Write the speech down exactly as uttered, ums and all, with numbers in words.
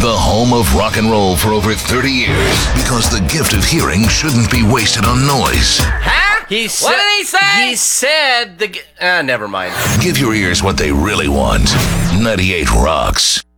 The home of rock and roll for over thirty years. Because the gift of hearing shouldn't be wasted on noise. Huh? He sa- what did he say? He said the... G- ah, never mind. Give your ears what they really want. ninety-eight Rocks.